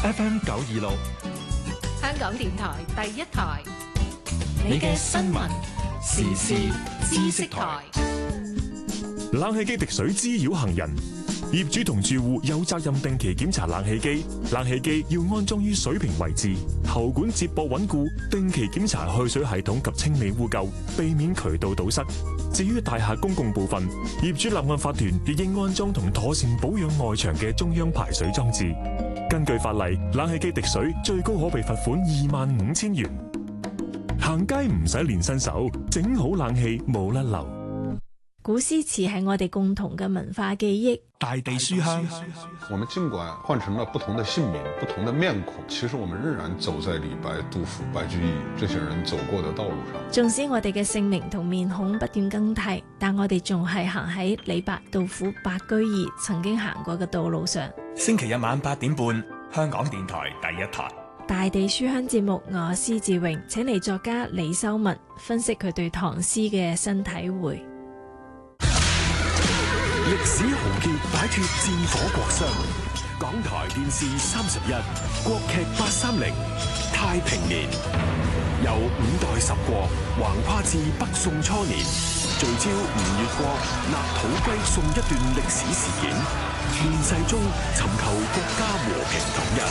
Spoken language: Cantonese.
FM 926， 香港電台第一台， 你嘅新聞時事知識台。 冷氣機滴水滋擾行人，業主同住戶有責任定期檢查冷氣機。冷氣機要安裝於水平位置，喉管接駁穩固，定期檢查去水系統及清理污垢，避免渠道堵塞。至於大廈公共部分，業主立案法團亦應安裝同妥善保養外牆嘅中央排水裝置。根據法例，冷氣機滴水最高可被罰款25,000元。行街唔使練身手，整好冷氣冇甩漏。 古詩詞係我哋共同嘅文化記憶。 大地書香， 我們儘管換成了不同的姓名、不同的面孔，其實我們仍然走在李白、杜甫、白居易這些人走過的道路上。 縱使我哋嘅姓名同面孔不斷更替，但我哋仲係行喺李白、杜甫、白居易曾經行過嘅道路上。 星期日晚8點半，香港電台第一台。 大地書香節目，我施志榮請嚟作家李修文分析佢對唐詩嘅新體會。 歷史豪傑擺脫戰火國殤，港台電視31，國劇830，太平年，由5代十國橫跨至北宋初年，聚焦吳越國納土歸宋一段歷史事件，現世中尋求國家和平統一。